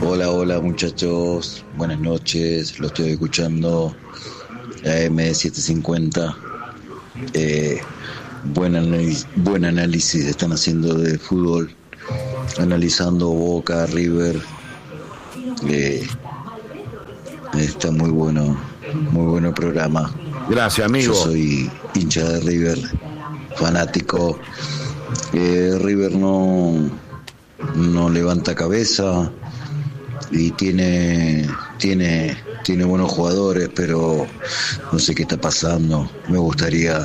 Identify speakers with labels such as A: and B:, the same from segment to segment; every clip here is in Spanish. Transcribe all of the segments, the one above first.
A: Hola, hola muchachos, buenas noches, lo estoy escuchando, AM750, buen análisis están haciendo de fútbol, analizando Boca, River, está muy bueno el programa.
B: Gracias, amigo.
A: Yo soy hincha de River, fanático. River no levanta cabeza y tiene buenos jugadores, pero no sé qué está pasando. Me gustaría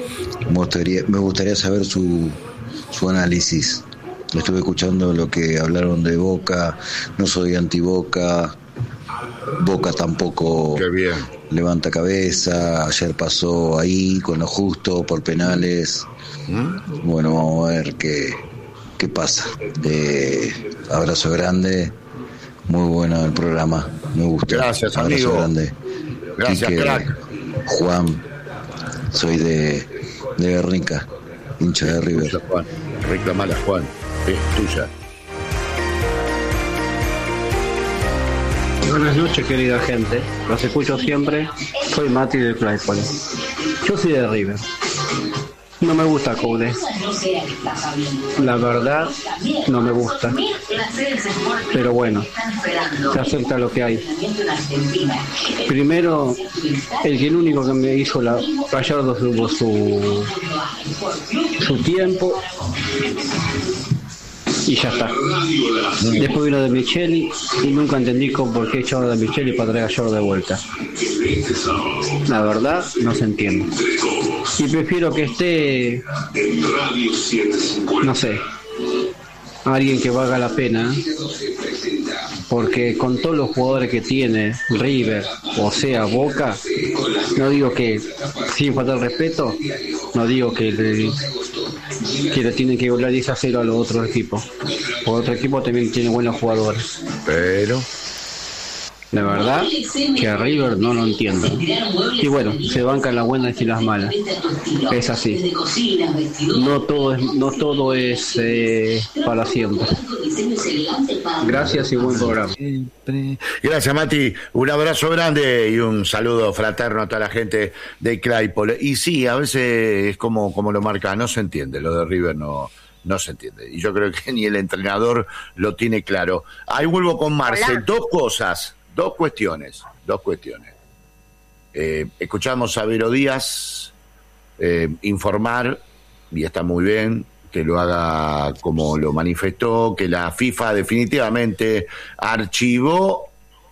A: saber su análisis. Estuve escuchando lo que hablaron de Boca, no soy anti-Boca, Boca tampoco levanta cabeza, ayer pasó ahí con lo justo por penales. Bueno, vamos a ver qué pasa. Abrazo grande, muy bueno el programa, me gusta.
B: Gracias,
A: abrazo
B: amigo.
A: Grande.
B: Gracias,
A: Quique,
B: crack.
A: Juan, soy de Guernica, hincha de River.
B: Tuya, Juan. Reclamala, Juan, es tuya.
C: Buenas noches, querida gente. Los escucho siempre. Soy Mati de Claypole. Yo soy de River. No me gusta Coude. La verdad, no me gusta. Pero bueno, se acepta lo que hay. Primero, el único que me hizo Gallardo tuvo su tiempo. Y ya está. Después vino de Micheli y nunca entendí por qué echaron de Micheli para traer a Gallardo de vuelta. La verdad, no se entiende. Y prefiero que esté, no sé, alguien que valga la pena, porque con todos los jugadores que tiene River, o sea, Boca, no digo que, sin faltar respeto, no digo que le tienen que golear 10-0 a los otros equipos. Porque otro equipo también tiene buenos jugadores.
B: Pero
C: la verdad que a River no lo entiendo. Y bueno, se bancan las buenas y las malas. Es así. No todo es para siempre. Gracias y buen programa.
B: Gracias, Mati. Un abrazo grande y un saludo fraterno a toda la gente de Claypole. Y sí, a veces es como lo marca, no se entiende. Lo de River no se entiende. Y yo creo que ni el entrenador lo tiene claro. Ahí vuelvo con Marce. Dos cuestiones. Escuchamos a Vero Díaz informar, y está muy bien que lo haga como lo manifestó, que la FIFA definitivamente archivó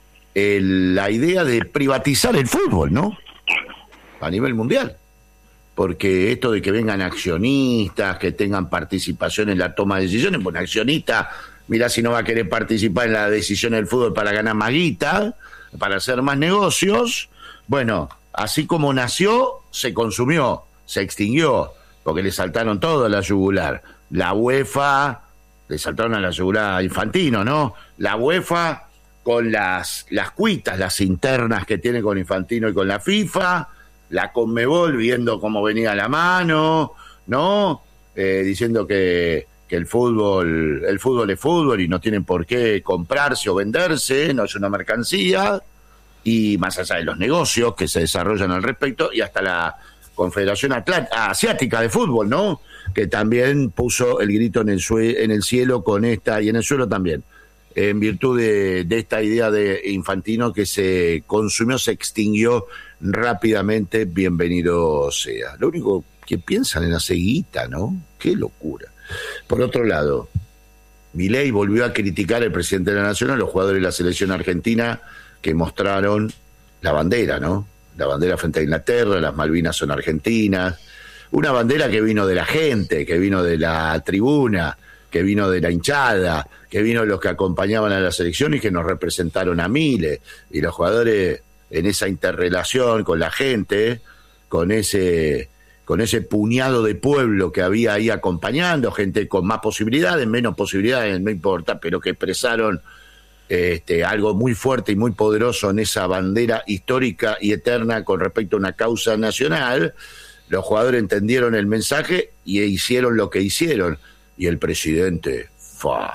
B: la idea de privatizar el fútbol, ¿no? A nivel mundial. Porque esto de que vengan accionistas, que tengan participación en la toma de decisiones, bueno, accionista, mirá si no va a querer participar en la decisión del fútbol para ganar más guita, para hacer más negocios. Bueno, así como nació, se consumió, se extinguió, porque le saltaron todo a la yugular. La UEFA, le saltaron a la yugular a Infantino, ¿no? La UEFA con las cuitas, las internas que tiene con Infantino y con la FIFA, la Conmebol viendo cómo venía la mano, ¿no? Diciendo que el fútbol es fútbol y no tienen por qué comprarse o venderse, no es una mercancía, y más allá de los negocios que se desarrollan al respecto, y hasta la Confederación Asiática de Fútbol, ¿no? Que también puso el grito en el cielo con esta, y en el suelo también, en virtud de esta idea de Infantino que se consumió, se extinguió rápidamente. Bienvenido sea. Lo único que piensan en la ceguita, ¿no? Qué locura. Por otro lado, Milei volvió a criticar al presidente de la Nación, a los jugadores de la selección argentina que mostraron la bandera, ¿no? La bandera frente a Inglaterra, las Malvinas son argentinas, una bandera que vino de la gente, que vino de la tribuna, que vino de la hinchada, que vino de los que acompañaban a la selección y que nos representaron a miles, y los jugadores en esa interrelación con la gente, con ese puñado de pueblo que había ahí acompañando, gente con más posibilidades, menos posibilidades, no importa, pero que expresaron algo muy fuerte y muy poderoso en esa bandera histórica y eterna con respecto a una causa nacional. Los jugadores entendieron el mensaje y hicieron lo que hicieron. Y el presidente,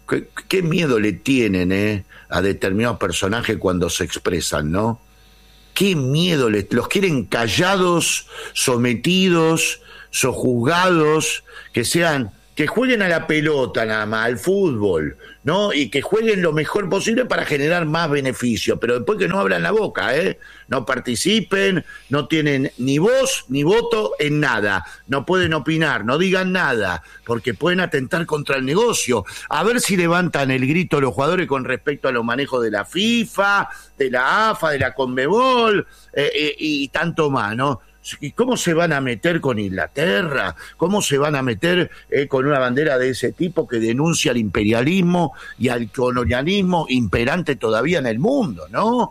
B: qué miedo le tienen a determinados personajes cuando se expresan, ¿no? Qué miedo los quieren callados, sometidos, sojuzgados, que jueguen a la pelota nada más, al fútbol, ¿no? Y que jueguen lo mejor posible para generar más beneficio, pero después que no abran la boca, no participen, no tienen ni voz ni voto en nada, no pueden opinar, no digan nada, porque pueden atentar contra el negocio. A ver si levantan el grito los jugadores con respecto a los manejos de la FIFA, de la AFA, de la Conmebol, y tanto más, ¿no? ¿Cómo se van a meter con Inglaterra? ¿Cómo se van a meter con una bandera de ese tipo que denuncia al imperialismo y al colonialismo imperante todavía en el mundo, ¿no?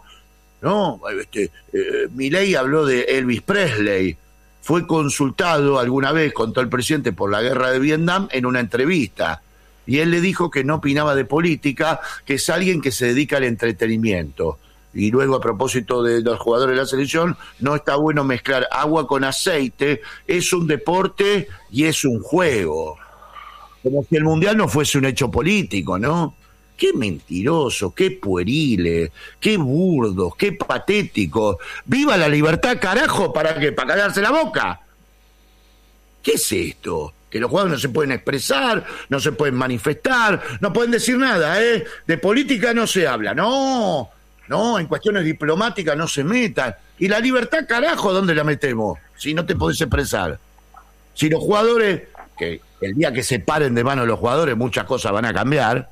B: Milei habló de Elvis Presley. Fue consultado alguna vez, contó el presidente, por la guerra de Vietnam en una entrevista. Y él le dijo que no opinaba de política, que es alguien que se dedica al entretenimiento. Y luego, a propósito de los jugadores de la selección, no está bueno mezclar agua con aceite, es un deporte y es un juego. Como si el Mundial no fuese un hecho político, ¿no? Qué mentiroso, qué puerile, qué burdos, qué patético. ¡Viva la libertad, carajo! ¿Para qué? ¿Para callarse la boca? ¿Qué es esto? Que los jugadores no se pueden expresar, no se pueden manifestar, no pueden decir nada, De política no se habla, no, en cuestiones diplomáticas no se metan. ¿Y la libertad, carajo, dónde la metemos? Si no te podés expresar. Si los jugadores, que el día que se paren de mano los jugadores, muchas cosas van a cambiar.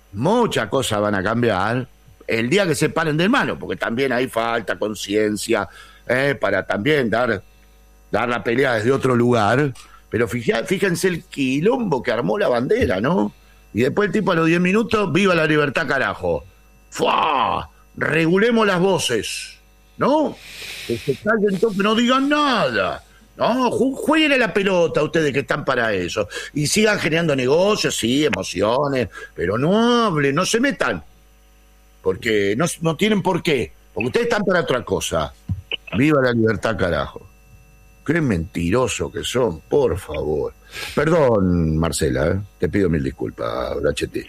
B: El día que se paren de mano, porque también hay falta conciencia, para también dar la pelea desde otro lugar. Pero fíjense el quilombo que armó la bandera, ¿no? Y después el tipo a los 10 minutos, ¡viva la libertad, carajo! ¡Fua! Regulemos las voces, ¿no? Que se callen todos, que no digan nada. No, jueguen a la pelota ustedes que están para eso. Y sigan generando negocios, sí, emociones, pero no hablen, no se metan. Porque no tienen por qué. Porque ustedes están para otra cosa. ¡Viva la libertad, carajo! Qué mentirosos que son, por favor. Perdón, Marcela, te pido mil disculpas, Brachetti.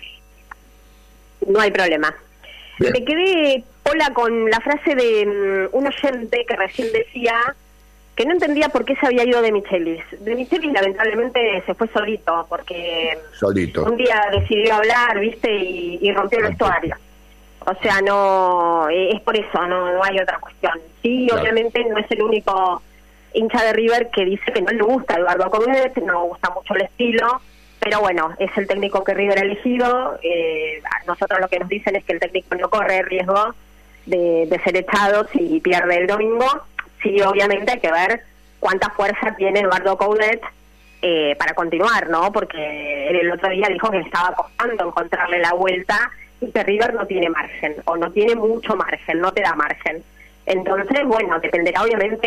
D: No hay problema. Bien. Me quedé, con la frase de un oyente que recién decía que no entendía por qué se había ido de Michelis. De Michelis lamentablemente se fue solito, porque un día decidió hablar, ¿viste? Y rompió el vestuario. O sea, no, es por eso, no hay otra cuestión. Sí, claro. Obviamente no es el único hincha de River que dice que no le gusta Eduardo Coudet, no gusta mucho el estilo, pero bueno, es el técnico que River ha elegido. A nosotros lo que nos dicen es que el técnico no corre riesgo de ser echado si pierde el domingo. Sí, obviamente hay que ver cuánta fuerza tiene Eduardo Coudet para continuar, ¿no? Porque él el otro día dijo que le estaba costando encontrarle la vuelta y que River no tiene margen, o no tiene mucho margen, no te da margen. Entonces, bueno, dependerá obviamente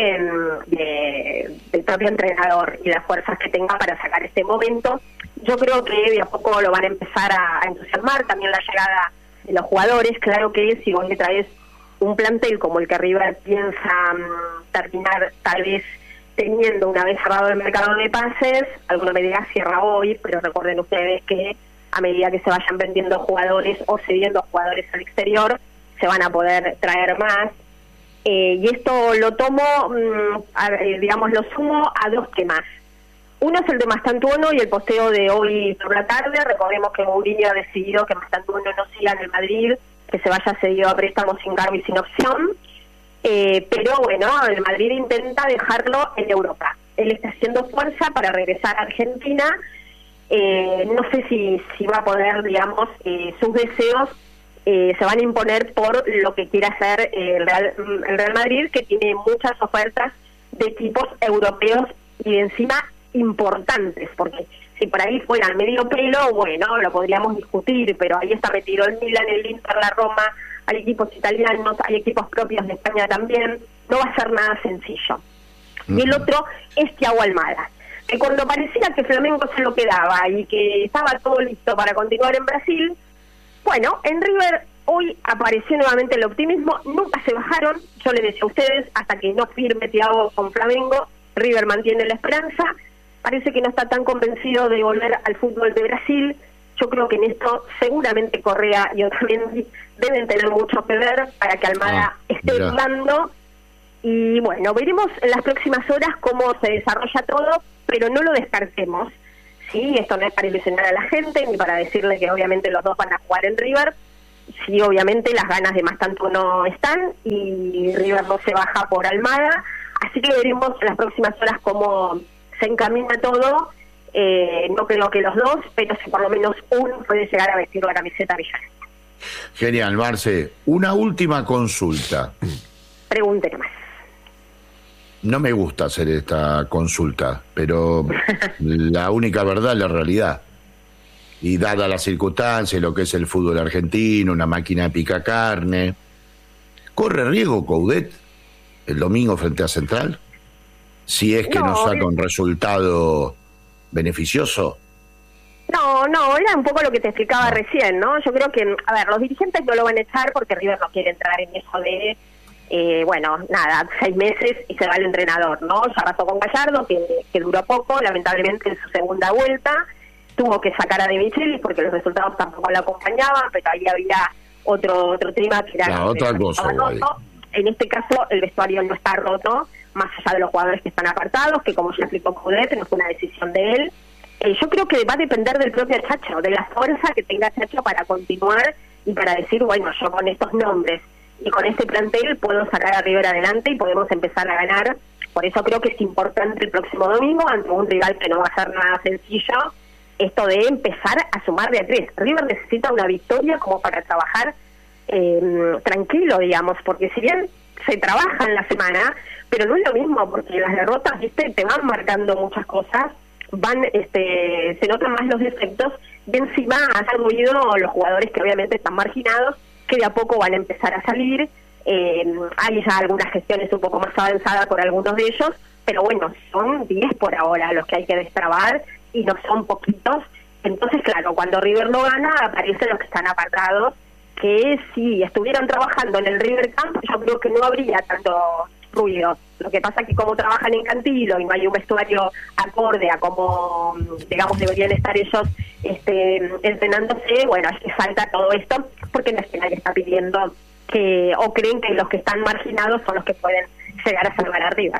D: del propio entrenador y las fuerzas que tenga para sacar este momento. Yo creo que de a poco lo van a empezar a entusiasmar, también la llegada de los jugadores. Claro que si vos le traes un plantel como el que River piensa terminar tal vez teniendo una vez cerrado el mercado de pases, alguno me dirá cierra hoy, pero recuerden ustedes que a medida que se vayan vendiendo jugadores o cediendo jugadores al exterior, se van a poder traer más. Y esto lo tomo, digamos, lo sumo a dos temas. Uno es el de Mastantuono y el posteo de hoy por la tarde. Recordemos que Mourinho ha decidido que Mastantuono no siga en el Madrid, que se vaya cedido a préstamo sin cargo y sin opción. Pero bueno, el Madrid intenta dejarlo en Europa. Él está haciendo fuerza para regresar a Argentina. No sé si va a poder, digamos, sus deseos se van a imponer por lo que quiera hacer el Real Madrid, que tiene muchas ofertas de equipos europeos y encima importantes, porque si por ahí fuera al medio pelo, bueno, lo podríamos discutir, pero ahí está metido el Milan, el Inter, la Roma, hay equipos italianos, hay equipos propios de España también, no va a ser nada sencillo. Y el otro es Thiago Almada, que cuando parecía que Flamengo se lo quedaba y que estaba todo listo para continuar en Brasil, bueno, en River hoy apareció nuevamente el optimismo, nunca se bajaron, yo les decía a ustedes, hasta que no firme Thiago con Flamengo, River mantiene la esperanza, parece que no está tan convencido de volver al fútbol de Brasil, Yo creo que en esto seguramente Correa y Otamendi deben tener mucho que ver para que Almada esté jugando. Y bueno, veremos en las próximas horas cómo se desarrolla todo, pero no lo descartemos. Sí, esto no es para ilusionar a la gente, ni para decirle que obviamente los dos van a jugar en River. Sí, obviamente las ganas de más tanto no están y River no se baja por Almada. Así que veremos en las próximas horas cómo se encamina todo. No creo que los dos, pero si por lo menos uno puede llegar a vestir la camiseta Villarreal.
B: Genial, Marce. Una última consulta.
D: Pregúnteme más.
B: No me gusta hacer esta consulta, pero la única verdad es la realidad. Y dada las circunstancias, lo que es el fútbol argentino, una máquina de pica carne, ¿corre riesgo Coudet el domingo frente a Central? Si es que no saca un resultado beneficioso.
D: No, era un poco lo que te explicaba recién, ¿no? Yo creo que, a ver, los dirigentes no lo van a echar porque River no quiere entrar en eso de, 6 meses y se va el entrenador, ¿no? Ya pasó con Gallardo, que duró poco, lamentablemente en su segunda vuelta, tuvo que sacar a De Michelis porque los resultados tampoco lo acompañaban, pero ahí había otro tema que era...
B: otra cosa.
D: En este caso, el vestuario no está roto, más allá de los jugadores que están apartados, que como ya explicó Coudet, no fue una decisión de él. Yo creo que va a depender del propio Chacho, de la fuerza que tenga Chacho para continuar y para decir, bueno, yo con estos nombres y con este plantel puedo sacar a River adelante y podemos empezar a ganar. Por eso creo que es importante el próximo domingo, ante un rival que no va a ser nada sencillo, esto de empezar a sumar de a 3. River necesita una victoria como para trabajar tranquilo, digamos, porque si bien se trabaja en la semana, pero no es lo mismo, porque las derrotas, ¿viste?, te van marcando muchas cosas, se notan más los defectos, y encima han ruido los jugadores que obviamente están marginados, que de a poco van a empezar a salir. Hay ya algunas gestiones un poco más avanzadas por algunos de ellos, pero bueno, son 10 por ahora los que hay que destrabar, y no son poquitos. Entonces, claro, cuando River no gana, aparecen los que están apartados, que si estuvieran trabajando en el River Camp, yo creo que no habría tanto ruido. Lo que pasa es que como trabajan en Cantilo y no hay un vestuario acorde a como, digamos, deberían estar ellos entrenándose, bueno, es que falta todo esto, porque no es que nadie está pidiendo que, o creen que los que están marginados son los que pueden llegar a salvar a River.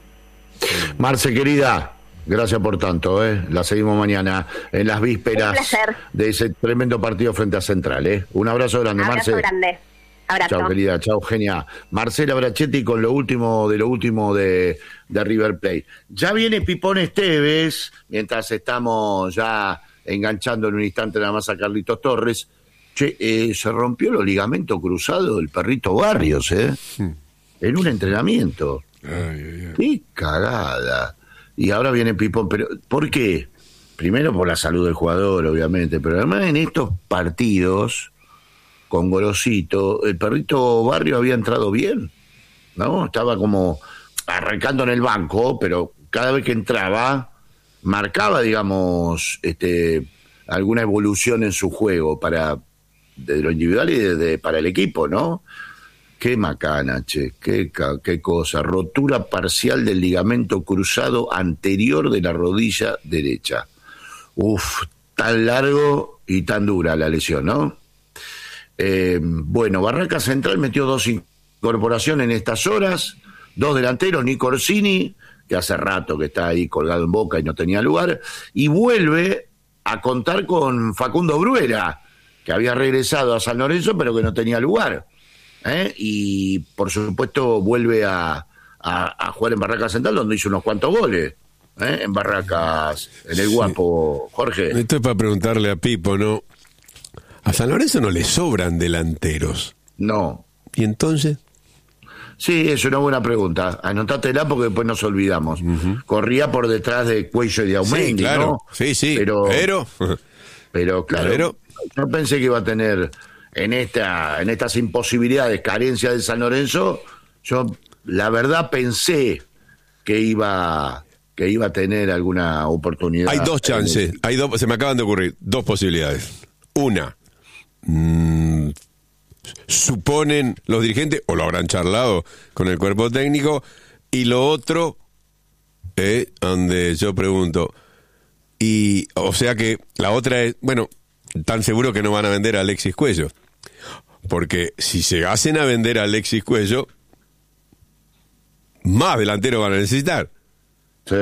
B: Marce, querida, gracias por tanto, la seguimos mañana en las vísperas de ese tremendo partido frente a Central, Un abrazo grande, Marce.
D: Abrazo grande. Abrazo.
B: Chao, querida, chao, genia. Marcela Brachetti con lo último de River Plate. Ya viene Pipón Esteves, mientras estamos ya enganchando en un instante nada más a Carlitos Torres. Che, se rompió los ligamentos cruzados del perrito Barrios, en un entrenamiento. Qué cagada. Y ahora viene Pipón, pero ¿por qué? Primero por la salud del jugador, obviamente, pero además en estos partidos con Gorosito, el perrito Barrio había entrado bien, ¿no? Estaba como arrancando en el banco, pero cada vez que entraba marcaba, digamos, alguna evolución en su juego de lo individual y para el equipo, ¿no? Qué macana, che, qué cosa. Rotura parcial del ligamento cruzado anterior de la rodilla derecha. Tan largo y tan dura la lesión, ¿no? Bueno, Barracas Central metió 2 incorporaciones en estas horas, 2 delanteros, Nico Orsini, que hace rato que está ahí colgado en Boca y no tenía lugar, y vuelve a contar con Facundo Bruera, que había regresado a San Lorenzo pero que no tenía lugar, y por supuesto vuelve a jugar en Barracas Central, donde hizo unos cuantos goles, en Barracas, en el Guapo, Jorge.
E: Esto es para preguntarle a Pipo, ¿no? A San Lorenzo no le sobran delanteros.
B: No.
E: ¿Y entonces?
B: Sí, es una buena pregunta. Anotátela porque después nos olvidamos. Corría por detrás de Cuello y de Aumendi,
E: sí, claro.
B: ¿no?
E: Sí.
B: Pero claro, yo pensé que iba a tener en estas imposibilidades, carencias de San Lorenzo, yo la verdad pensé que iba a tener alguna oportunidad.
E: Hay 2 chances, se me acaban de ocurrir 2 posibilidades. Una, suponen los dirigentes, o lo habrán charlado con el cuerpo técnico, y lo otro, donde yo pregunto, y o sea que la otra es, bueno, tan seguro que no van a vender a Alexis Cuello. Porque si se hacen a vender a Alexis Cuello, más delanteros van a necesitar.
B: Sí.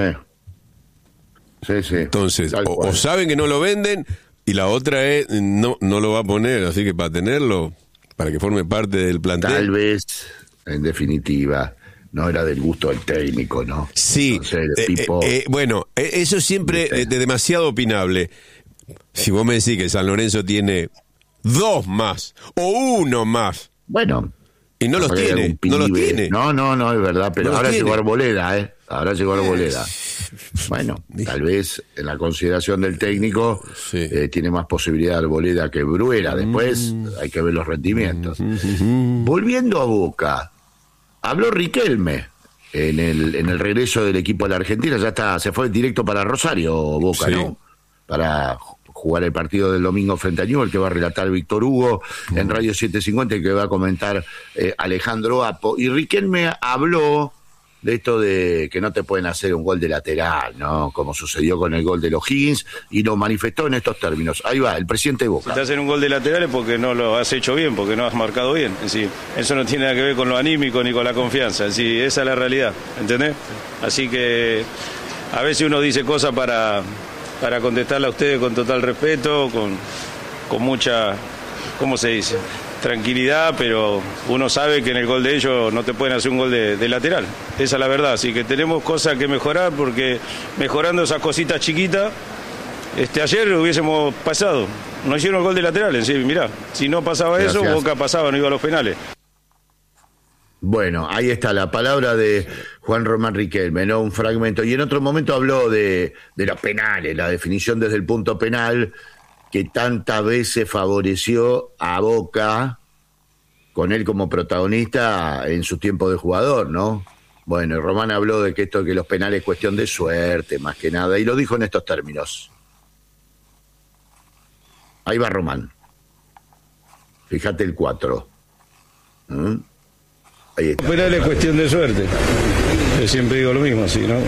E: Entonces, o saben que no lo venden, y la otra es, no lo va a poner, así que para tenerlo, para que forme parte del plantel.
B: Tal vez, en definitiva, no era del gusto del técnico, ¿no?
E: Sí, entonces, bueno, eso siempre es demasiado opinable. Si vos me decís que San Lorenzo tiene 2 más, o 1 más.
B: Bueno.
E: Y no los tiene, no los tiene.
B: No, es verdad, pero no ahora llegó Arboleda, Ahora llegó Arboleda. Bueno, tal vez en la consideración del técnico tiene más posibilidad Arboleda que Bruera. Después hay que ver los rendimientos. Volviendo a Boca, habló Riquelme en el regreso del equipo a la Argentina. Ya está, se fue directo para Rosario, Boca, ¿no? Para jugar el partido del domingo frente a Newell's, que va a relatar Víctor Hugo en Radio 750 y que va a comentar Alejandro Apo. Y Riquelme habló de esto de que no te pueden hacer un gol de lateral, ¿no? Como sucedió con el gol de los Higgins, y lo manifestó en estos términos. Ahí va, el presidente de Boca.
F: Si te hacen un gol de lateral es porque no lo has hecho bien, porque no has marcado bien. Es decir, eso no tiene nada que ver con lo anímico ni con la confianza. Es decir, esa es la realidad, ¿entendés? Así que a veces uno dice cosas para contestarle a ustedes con total respeto, con mucha, ¿cómo se dice?, tranquilidad, pero uno sabe que en el gol de ellos no te pueden hacer un gol de lateral. Esa es la verdad, así que tenemos cosas que mejorar, porque mejorando esas cositas chiquitas, ayer hubiésemos pasado. No hicieron el gol de lateral, en sí, mirá, si no pasaba eso, Boca pasaba, no iba a los penales.
B: Bueno, ahí está la palabra de Juan Román Riquelme, ¿no? Un fragmento. Y en otro momento habló de los penales, la definición desde el punto penal, que tantas veces favoreció a Boca, con él como protagonista en su tiempo de jugador, ¿no? Bueno, Román habló de que los penales es cuestión de suerte, más que nada, y lo dijo en estos términos. Ahí va Román. Fíjate el 4. Ahí está.
F: Penal es cuestión de suerte. Yo siempre digo lo mismo, así, ¿no?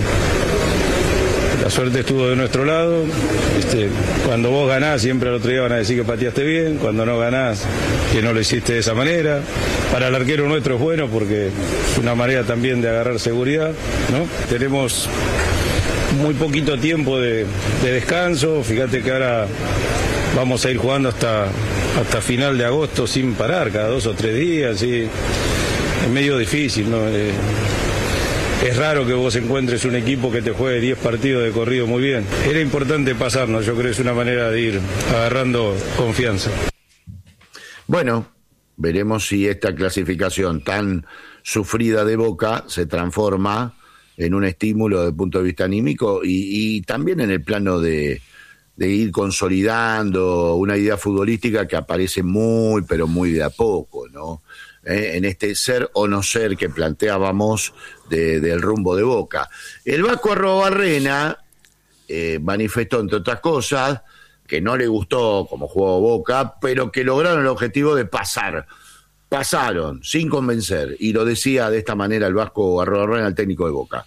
F: La suerte estuvo de nuestro lado. Cuando vos ganás, siempre al otro día van a decir que pateaste bien. Cuando no ganás, que no lo hiciste de esa manera. Para el arquero nuestro es bueno porque es una manera también de agarrar seguridad, ¿no? Tenemos muy poquito tiempo de descanso. Fíjate que ahora vamos a ir jugando hasta final de agosto sin parar, cada 2 o 3 días. ¿Sí? Es medio difícil, ¿no? Es raro que vos encuentres un equipo que te juegue 10 partidos de corrido muy bien. Era importante pasarnos, yo creo que es una manera de ir agarrando confianza.
B: Bueno, veremos si esta clasificación tan sufrida de Boca se transforma en un estímulo desde el punto de vista anímico y también en el plano de ir consolidando una idea futbolística que aparece muy, pero muy de a poco, ¿no? En este ser o no ser que planteábamos del rumbo de Boca. El Vasco Arrobarrena manifestó, entre otras cosas, que no le gustó cómo jugó Boca, pero que lograron el objetivo de pasar. Pasaron, sin convencer, y lo decía de esta manera el Vasco Arrobarrena, el técnico de Boca.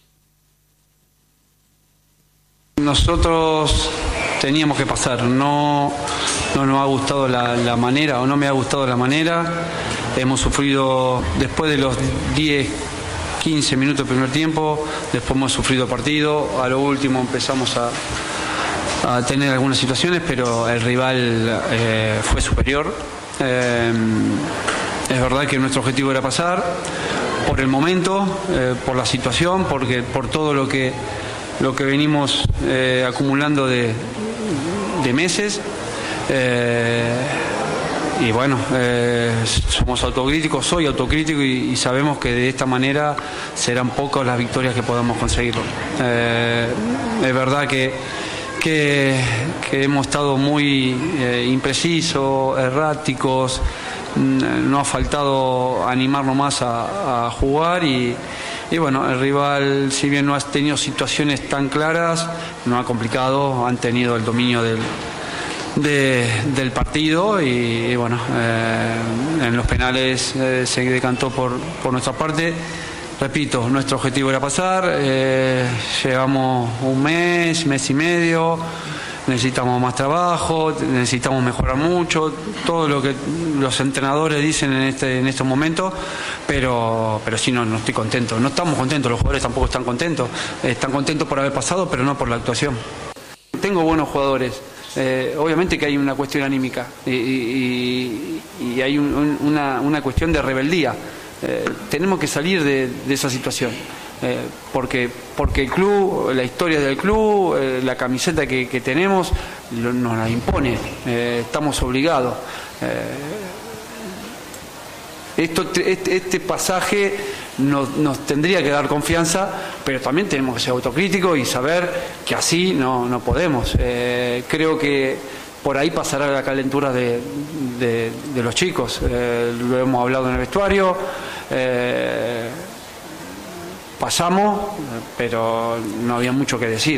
G: Nosotros teníamos que pasar, no nos ha gustado la manera, o no me ha gustado la manera. Hemos sufrido, después de los 10, 15 minutos del primer tiempo, después hemos sufrido partido, a lo último empezamos a tener algunas situaciones, pero el rival fue superior. Es verdad que nuestro objetivo era pasar, por el momento, por la situación, por todo lo que venimos acumulando de meses. Y bueno, somos autocríticos, soy autocrítico y sabemos que de esta manera serán pocas las victorias que podamos conseguir. Es verdad que hemos estado muy imprecisos, erráticos, no ha faltado animarnos más a jugar y bueno, el rival, si bien no ha tenido situaciones tan claras, no ha complicado, han tenido el dominio del partido y bueno, en los penales se decantó por nuestra parte. Repito, nuestro objetivo era pasar, llevamos un mes y medio, necesitamos más trabajo, necesitamos mejorar mucho, todo lo que los entrenadores dicen en estos momentos, pero sí no estoy contento, no estamos contentos, los jugadores tampoco están contentos por haber pasado, pero no por la actuación. Tengo buenos jugadores. Obviamente que hay una cuestión anímica y hay una cuestión de rebeldía. Tenemos que salir de esa situación, porque el club, la historia del club, la camiseta que tenemos nos la impone, estamos obligados. Este pasaje nos tendría que dar confianza, pero también tenemos que ser autocríticos y saber que así no podemos. Creo que por ahí pasará la calentura de los chicos. Lo hemos hablado en el vestuario. Pasamos, pero no había mucho que decir.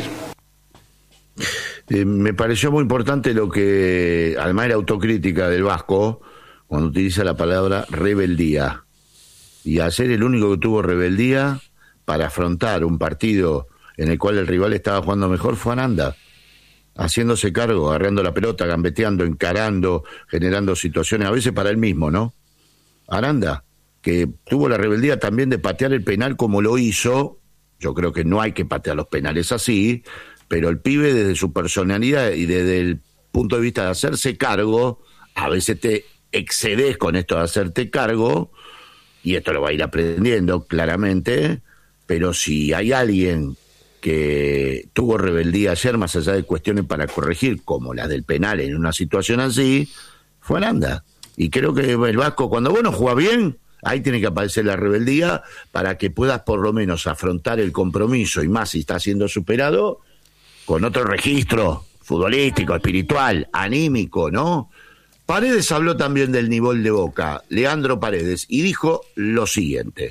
B: Me pareció muy importante lo que, además, era autocrítica del Vasco, cuando utiliza la palabra rebeldía. Y a ser el único que tuvo rebeldía para afrontar un partido en el cual el rival estaba jugando mejor fue Aranda, haciéndose cargo, agarrando la pelota, gambeteando, encarando, generando situaciones, a veces para él mismo, ¿no? Aranda, que tuvo la rebeldía también de patear el penal como lo hizo. Yo creo que no hay que patear los penales así, pero el pibe, desde su personalidad y desde el punto de vista de hacerse cargo, a veces te excedes con esto de hacerte cargo, y esto lo va a ir aprendiendo claramente, pero si hay alguien que tuvo rebeldía ayer, más allá de cuestiones para corregir, como las del penal en una situación así, fue Aranda. Y creo que el Vasco, cuando vos no jugás bien, ahí tiene que aparecer la rebeldía para que puedas por lo menos afrontar el compromiso, y más si está siendo superado, con otro registro futbolístico, espiritual, anímico, ¿no? Paredes habló también del nivel de Boca, Leandro Paredes, y dijo lo siguiente.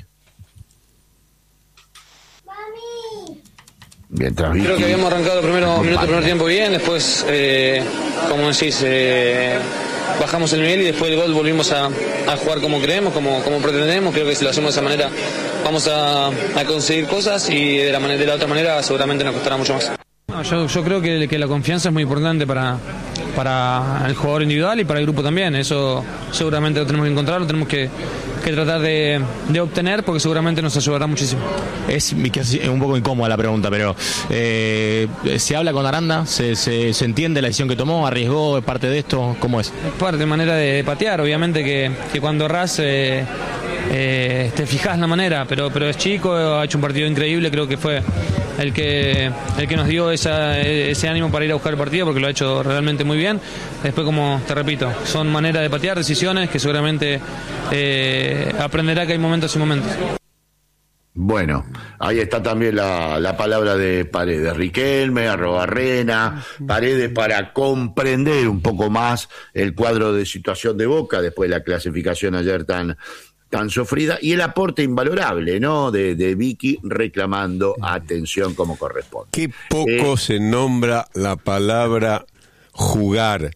B: Mientras
H: creo que habíamos arrancado el primer tiempo bien, después, como decís, bajamos el nivel y después del gol volvimos a jugar como creemos, como pretendemos. Creo que si lo hacemos de esa manera vamos a conseguir cosas, y de la otra manera seguramente nos costará mucho más.
I: No, yo creo que la confianza es muy importante para el jugador individual y para el grupo también. Eso seguramente lo tenemos que encontrar, lo tenemos que tratar de obtener, porque seguramente nos ayudará muchísimo.
J: Es un poco incómoda la pregunta, pero ¿se habla con Aranda? ¿Se entiende la decisión que tomó? ¿Arriesgó? ¿Es parte de esto? ¿Cómo es?
I: Es parte de manera de patear, obviamente que cuando errás te fijas la manera, pero es chico, ha hecho un partido increíble, creo que fue el que nos dio ese ánimo para ir a buscar el partido, porque lo ha hecho realmente muy bien. Después, como te repito, son maneras de patear, decisiones que seguramente aprenderá que hay momentos y momentos.
B: Bueno, ahí está también la palabra de Paredes, Riquelme, Arrobarrena, Paredes, para comprender un poco más el cuadro de situación de Boca después de la clasificación ayer tan sufrida, y el aporte invalorable, ¿no?, de Vicky reclamando atención como corresponde.
E: Qué poco se nombra la palabra jugar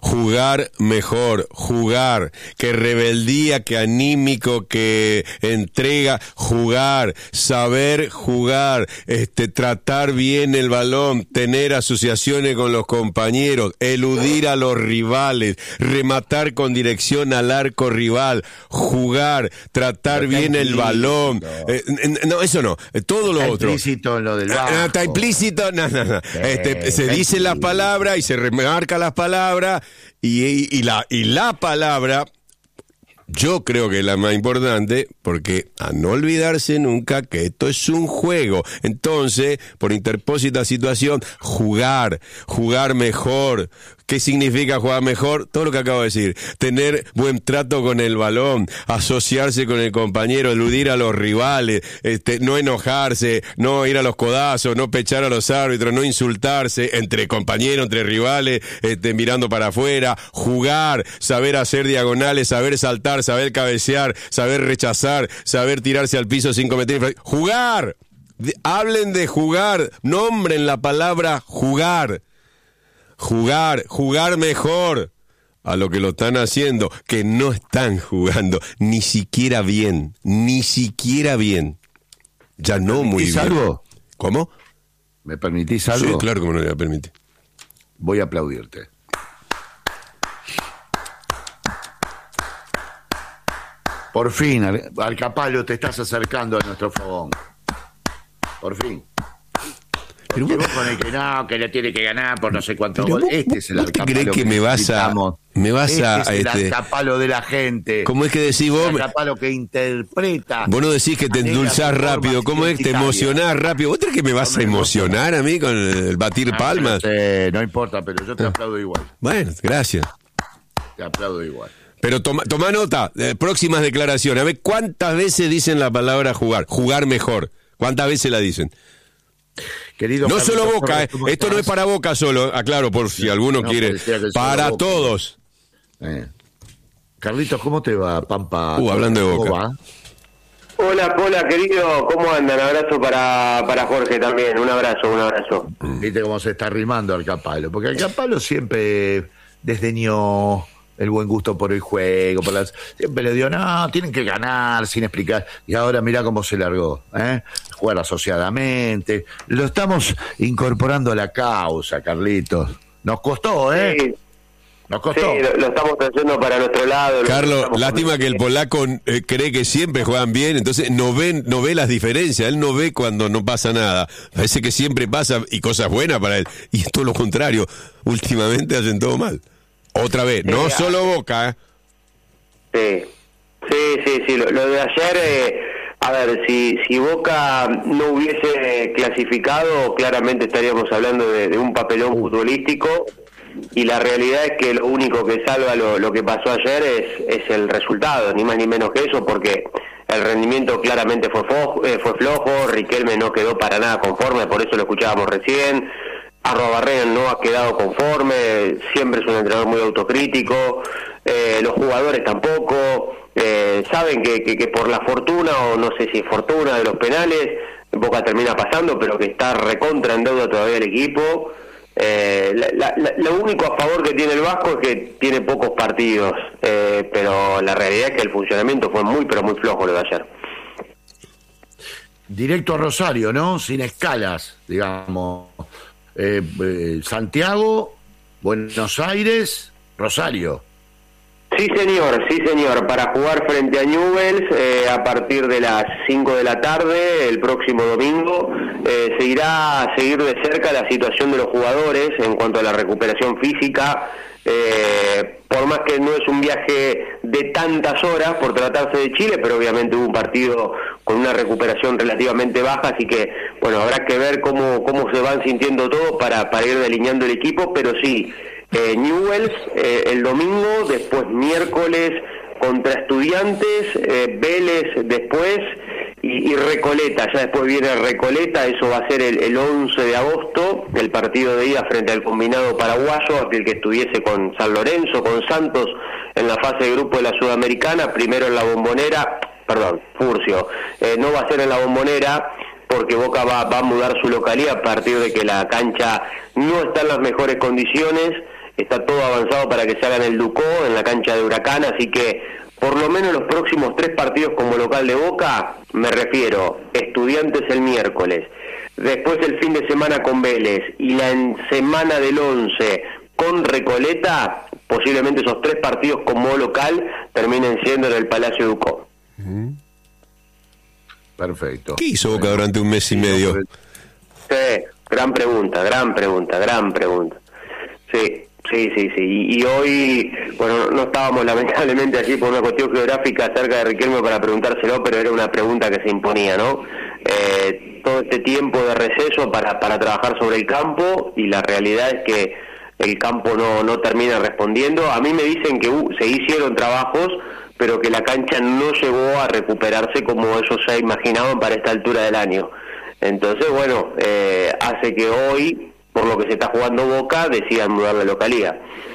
E: mejor, jugar, que rebeldía, que anímico, que entrega, jugar, saber jugar, tratar bien el balón, tener asociaciones con los compañeros, eludir a los rivales, rematar con dirección al arco rival, jugar, tratar bien el balón. No, eso no, todo lo otro.
B: Está implícito en lo del Vasco.
E: Está implícito, no. Se dicen las palabras y se remarca las palabras, y la palabra, yo creo que es la más importante, porque a no olvidarse nunca que esto es un juego. Entonces, por interpósita situación, jugar mejor. ¿Qué significa jugar mejor? Todo lo que acabo de decir. Tener buen trato con el balón, asociarse con el compañero, eludir a los rivales, no enojarse, no ir a los codazos, no pechar a los árbitros, no insultarse entre compañeros, entre rivales, mirando para afuera, jugar, saber hacer diagonales, saber saltar, saber cabecear, saber rechazar, saber tirarse al piso sin cometer... ¡Jugar! Hablen de jugar, nombren la palabra jugar. Jugar mejor a lo que lo están haciendo, que no están jugando ni siquiera bien. Ya no muy bien.
B: ¿Me permitís algo?
E: ¿Cómo? ¿Me permitís algo? Sí, claro que me lo voy a permitir.
B: voy a aplaudirte. Por fin, Alcapalo, te estás acercando a nuestro fogón. Por fin. Pero vos con el que le tiene que ganar por no sé cuántos goles. Este es el Alcapalo.
E: ¿Crees que me vas a
B: este es el Alcapalo de la gente.
E: ¿Cómo es que decís vos?
B: El Alcapalo que interpreta.
E: Vos no decís que te endulzás rápido. ¿Cómo es que te emocionás rápido? ¿Vos crees que me vas a emocionar a mí con el batir palmas?
B: No importa, pero yo te aplaudo igual.
E: Bueno, gracias.
B: Te aplaudo igual.
E: Pero toma nota, próximas declaraciones. A ver, ¿cuántas veces dicen la palabra jugar? Jugar mejor. ¿Cuántas veces la dicen?
B: Querido
E: no
B: Carlitos,
E: solo Boca, esto no es para Boca solo, aclaro por si alguno quiere. Para todos.
B: Carlitos, ¿cómo te va, Pampa?
E: Hablando de Boca.
K: Hola, querido, ¿cómo andan? Abrazo para Jorge también, un abrazo.
B: Viste cómo se está rimando Alcapalo, porque Alcapalo siempre desdeñó el buen gusto por el juego, siempre le dio, no, tienen que ganar sin explicar, y ahora mirá cómo se largó, jugar asociadamente, lo estamos incorporando a la causa, Carlitos, nos costó,
K: Sí. Nos costó. Sí, lo estamos haciendo para nuestro lado.
E: Carlos, lástima que el polaco cree que siempre juegan bien, entonces no ve las diferencias, él no ve cuando no pasa nada, parece que siempre pasa y cosas buenas para él, y es todo lo contrario, últimamente hacen todo mal. Otra vez, no solo Boca,
K: Sí. Lo de ayer, a ver, si Boca no hubiese clasificado, claramente estaríamos hablando de un papelón futbolístico, y la realidad es que lo único que salva lo que pasó ayer es el resultado, ni más ni menos que eso, porque el rendimiento claramente fue flojo, Riquelme no quedó para nada conforme, por eso lo escuchábamos recién. Arrobarrena no ha quedado conforme, siempre es un entrenador muy autocrítico, los jugadores tampoco, saben que por la fortuna, o no sé si es fortuna de los penales, Boca termina pasando, pero que está recontra en deuda todavía el equipo. Lo único a favor que tiene el Vasco es que tiene pocos partidos, pero la realidad es que el funcionamiento fue muy flojo lo de ayer.
B: Directo a Rosario, ¿no? Sin escalas, digamos. Santiago, Buenos Aires, Rosario.
K: Sí señor, para jugar frente a Newell's a partir de las 5 de la tarde el próximo domingo. Se irá a seguir de cerca la situación de los jugadores en cuanto a la recuperación física, por más que no es un viaje de tantas horas por tratarse de Chile, pero obviamente hubo un partido con una recuperación relativamente baja, así que bueno, habrá que ver cómo se van sintiendo todos para ir delineando el equipo, pero sí, Newell's el domingo, después miércoles contra Estudiantes, Vélez después y Recoleta, ya después viene Recoleta, eso va a ser el 11 de agosto, el partido de ida frente al combinado paraguayo, aquel que estuviese con San Lorenzo, con Santos en la fase de grupo de la Sudamericana, primero en la Bombonera, Furcio, no va a ser en la Bombonera, porque Boca va a mudar su localidad a partir de que la cancha no está en las mejores condiciones, está todo avanzado para que se haga en el Ducó, en la cancha de Huracán, así que por lo menos los próximos 3 partidos como local de Boca, me refiero, Estudiantes el miércoles, después el fin de semana con Vélez y la semana del 11 con Recoleta, posiblemente esos 3 partidos como local terminen siendo en el Palacio Ducó.
B: Perfecto.
E: ¿Qué hizo Boca durante un mes y medio?
K: Sí, gran pregunta. Sí. Y hoy, bueno, no estábamos lamentablemente allí por una cuestión geográfica cerca de Riquelme para preguntárselo, pero era una pregunta que se imponía, ¿no? Todo este tiempo de receso para trabajar sobre el campo, y la realidad es que el campo no termina respondiendo. A mí me dicen que se hicieron trabajos, pero que la cancha no llegó a recuperarse como ellos se imaginaban para esta altura del año. Entonces, bueno, hace que hoy, por lo que se está jugando Boca, decidan mudar de localidad.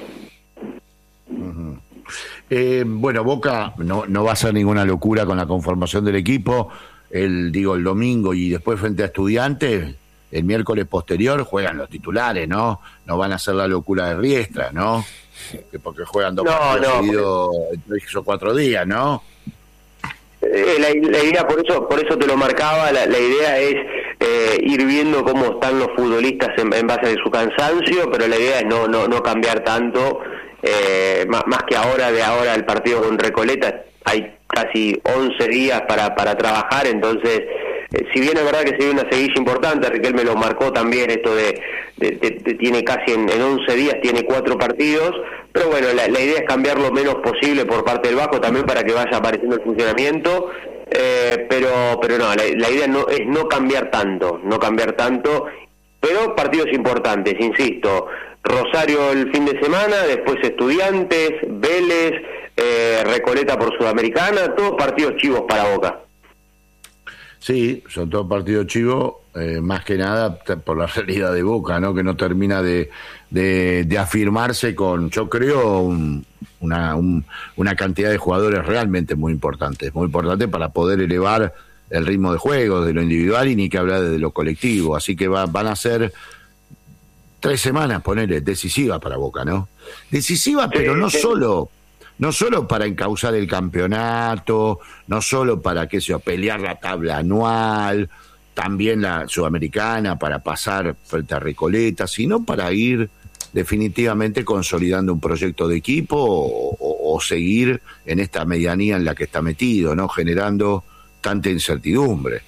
B: Bueno, Boca no va a hacer ninguna locura con la conformación del equipo. El domingo y después frente a Estudiantes, el miércoles posterior juegan los titulares, ¿no? No van a hacer la locura de Riestra, ¿no? Porque juegan 2 partidos seguidos en 3 o 4 días, ¿no?
K: La idea, por eso te lo marcaba, la idea es ir viendo cómo están los futbolistas en base a su cansancio, pero la idea es no cambiar tanto, más que ahora el partido con Recoleta, hay casi 11 días para trabajar, entonces si bien es verdad que se dio una seguilla importante, Riquelme lo marcó también, esto de tiene casi en 11 días, tiene 4 partidos, pero bueno, la idea es cambiar lo menos posible por parte del Vasco, también para que vaya apareciendo el funcionamiento, pero no, la idea es no cambiar tanto, pero partidos importantes, insisto, Rosario el fin de semana, después Estudiantes, Vélez, Recoleta por Sudamericana, todos partidos chivos para Boca.
B: Sí, son todos partidos chivos, más que nada por la realidad de Boca, ¿no? Que no termina de afirmarse con, yo creo, una cantidad de jugadores realmente muy importante para poder elevar el ritmo de juego, de lo individual y ni que hablar de lo colectivo. Así que van a ser 3 semanas, ponele, decisivas para Boca, ¿no? Decisivas, pero no solo para encauzar el campeonato, no solo para, pelear la tabla anual, también la sudamericana para pasar frente a Recoleta, sino para ir definitivamente consolidando un proyecto de equipo o seguir en esta medianía en la que está metido, ¿no? Generando tanta incertidumbre.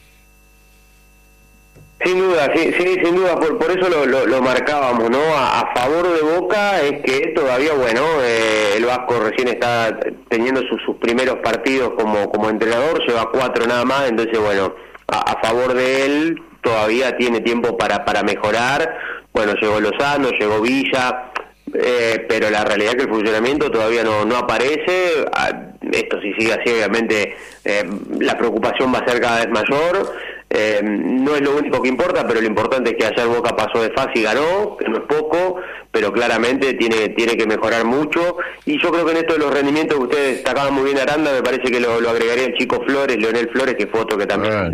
K: Sin duda, sí, sin duda, por eso lo marcábamos, ¿no? A favor de Boca es que todavía, bueno, el Vasco recién está teniendo sus primeros partidos como entrenador, lleva 4 nada más, entonces, bueno, a favor de él todavía tiene tiempo para mejorar. Bueno, llegó Lozano, llegó Villa, pero la realidad es que el funcionamiento todavía no aparece. Esto si sigue así, obviamente la preocupación va a ser cada vez mayor. No es lo único que importa, pero lo importante es que ayer Boca pasó de fase y ganó, que no es poco, pero claramente tiene que mejorar mucho, y yo creo que en esto de los rendimientos que ustedes destacaban muy bien Aranda, me parece que lo agregaría el chico Flores, Leonel Flores, que fue otro que también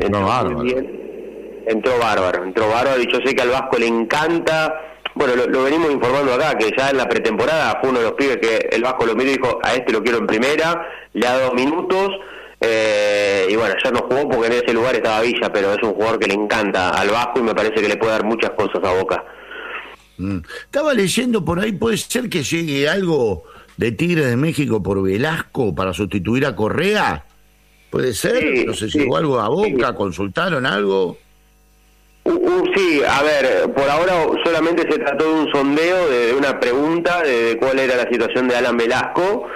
K: entró bárbaro, y yo sé que al Vasco le encanta. Bueno, lo venimos informando acá, que ya en la pretemporada fue uno de los pibes que el Vasco lo miró y dijo, a este lo quiero en primera, le ha dado minutos, y bueno, ya no jugó porque en ese lugar estaba Villa, pero es un jugador que le encanta al Vasco y me parece que le puede dar muchas cosas a Boca.
B: Estaba leyendo por ahí, ¿puede ser que llegue algo de Tigres de México por Velasco para sustituir a Correa? ¿Puede ser? Sí, no sé si llegó algo a Boca, sí. ¿Consultaron algo?
K: Sí, a ver, por ahora solamente se trató de un sondeo, de una pregunta de cuál era la situación de Alan Velasco,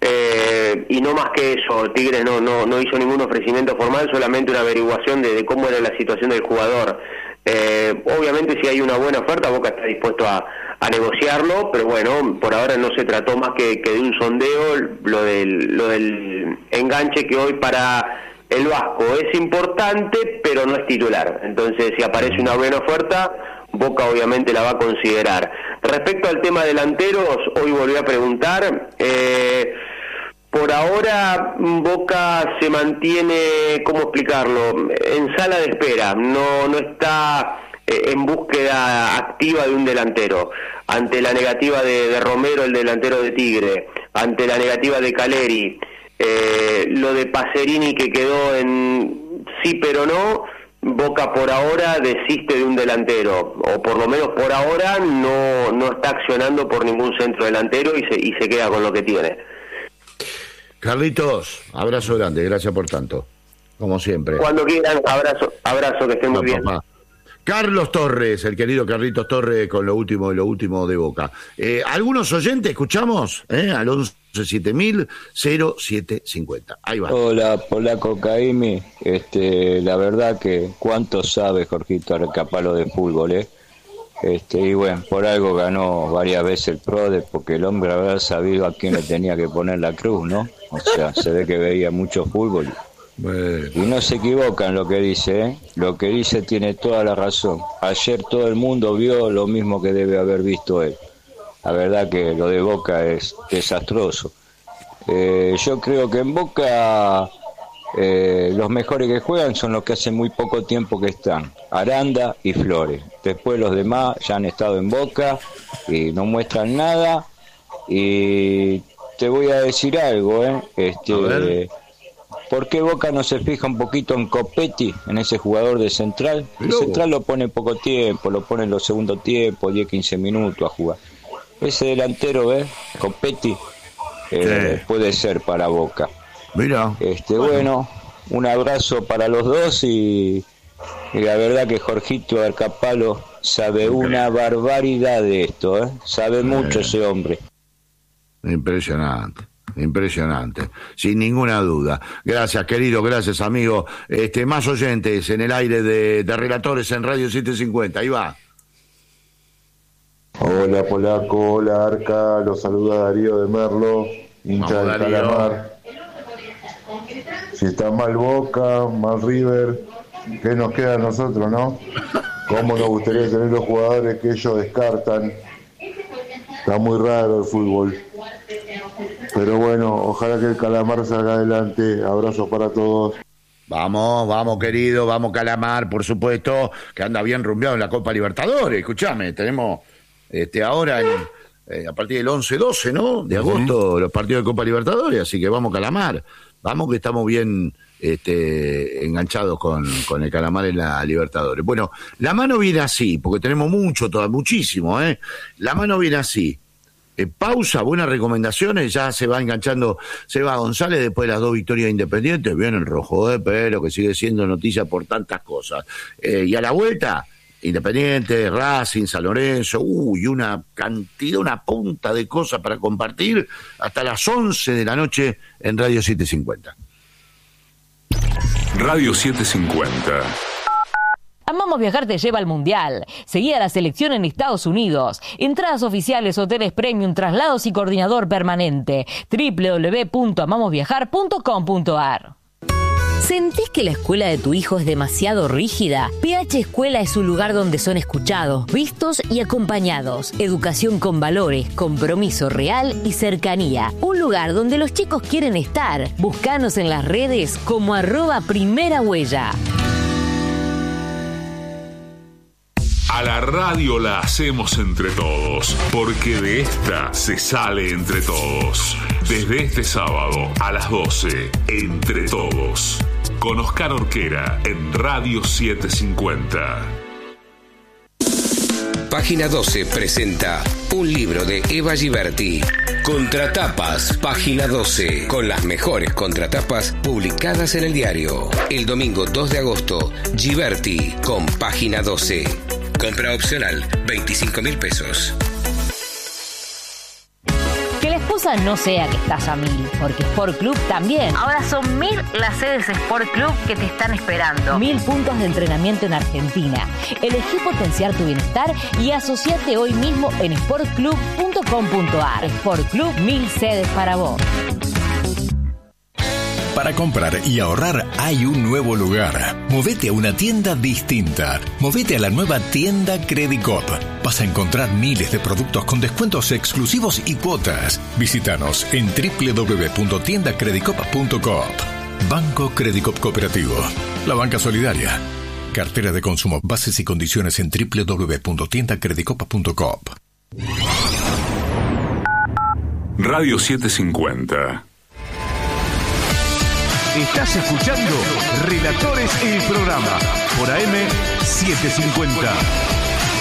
K: y no más que eso. Tigres no hizo ningún ofrecimiento formal, solamente una averiguación de cómo era la situación del jugador. Obviamente si hay una buena oferta, Boca está dispuesto a negociarlo, pero bueno, por ahora no se trató más que de un sondeo, lo del enganche que hoy para el Vasco es importante, pero no es titular. Entonces, si aparece una buena oferta, Boca obviamente la va a considerar. Respecto al tema delanteros, hoy volví a preguntar. Por ahora, Boca se mantiene, ¿cómo explicarlo?, en sala de espera. No está en búsqueda activa de un delantero. Ante la negativa de Romero, el delantero de Tigre, ante la negativa de Caleri, lo de Pacerini que quedó en sí pero no, Boca por ahora desiste de un delantero, o por lo menos por ahora no está accionando por ningún centro delantero y se queda con lo que tiene.
B: Carlitos, abrazo grande, gracias por tanto, como siempre.
K: Cuando quieran, abrazo, que estén muy bien.
B: Papá. Carlos Torres, el querido Carlitos Torres, con lo último de Boca. ¿Algunos oyentes escuchamos? Al 117000-0750. Ahí va.
L: Hola, Polaco Caimi. La verdad que cuánto sabe Jorgito Arcapalo de fútbol, y bueno, por algo ganó varias veces el PRODE, porque el hombre habrá sabido a quién le tenía que poner la cruz, ¿no? O sea, se ve que veía mucho fútbol. Bueno. Y no se equivoca en lo que dice, Lo que dice tiene toda la razón. Ayer todo el mundo vio lo mismo que debe haber visto él. La verdad que lo de Boca es desastroso. Yo creo que en Boca los mejores que juegan son los que hace muy poco tiempo que están, Aranda y Flores. Después los demás ya han estado en Boca y no muestran nada. Y te voy a decir algo, ¿por qué Boca no se fija un poquito en Copetti, en ese jugador de Central? El Central lo pone poco tiempo, lo pone en los segundos tiempos, 10-15 minutos a jugar. Ese delantero, Copetti, puede ser para Boca.
B: Mira.
L: Bueno, un abrazo para los dos y la verdad que Jorgito Arcapalo sabe una barbaridad de esto, sabe mucho ese hombre.
B: Impresionante, sin ninguna duda. Gracias, querido, gracias, amigo. Más oyentes en el aire de Relatores en Radio 750, ahí va.
M: Hola, Polaco, hola, Arca, los saluda Darío de Merlo, hincha del Calamar. Si está mal Boca, mal River, ¿qué nos queda a nosotros, no? ¿Cómo nos gustaría tener los jugadores que ellos descartan? Está muy raro el fútbol. Pero bueno, ojalá que el Calamar salga adelante. Abrazos para todos.
B: Vamos, querido, vamos Calamar, por supuesto, que anda bien rumbeado en la Copa Libertadores. Escuchame, tenemos ahora a partir del 11-12, ¿no? De agosto, los partidos de Copa Libertadores, así que vamos Calamar. Vamos que estamos bien enganchados con el Calamar en la Libertadores. Bueno, la mano viene así, porque tenemos muchísimo, La mano viene así. Pausa, buenas recomendaciones, ya se va enganchando Seba González después de las 2 victorias independientes, viene el rojo de pelo, que sigue siendo noticia por tantas cosas. Y a la vuelta, Independiente, Racing, San Lorenzo, y una punta de cosas para compartir hasta las 11 de la noche en Radio 750.
N: Radio 750.
O: Amamos Viajar te lleva al Mundial. Seguí a la selección en Estados Unidos. Entradas oficiales, hoteles premium, traslados y coordinador permanente. www.amamosviajar.com.ar. ¿Sentís que la escuela de tu hijo es demasiado rígida? PH Escuela es un lugar donde son escuchados, vistos y acompañados. Educación con valores, compromiso real y cercanía. Un lugar donde los chicos quieren estar. Búscanos en las redes como @primerahuella.
N: A la radio la hacemos entre todos, porque de esta se sale entre todos. Desde este sábado a las 12, Entre Todos, con Oscar Orquera en Radio 750.
P: Página 12 presenta un libro de Eva Giberti. Contratapas, Página 12, con las mejores contratapas publicadas en el diario. El domingo 2 de agosto, Giberti con Página 12. Compra opcional, 25.000 pesos.
O: Que la excusa no sea que estás a 1000, porque Sport Club también. Ahora son 1000 las sedes Sport Club que te están esperando. 1000 puntos de entrenamiento en Argentina. Elegí potenciar tu bienestar y asociate hoy mismo en sportclub.com.ar. Sport Club, 1000 sedes para vos.
Q: Para comprar y ahorrar hay un nuevo lugar. Movete a una tienda distinta. Movete a la nueva tienda Credicop. Vas a encontrar miles de productos con descuentos exclusivos y cuotas. Visítanos en www.tiendacredicop.coop. Banco Credicop Cooperativo. La banca solidaria. Cartera de consumo. Bases y condiciones en www.tiendacredicop.coop.
N: Radio 750.
R: Estás escuchando Relatores, el programa por AM 750.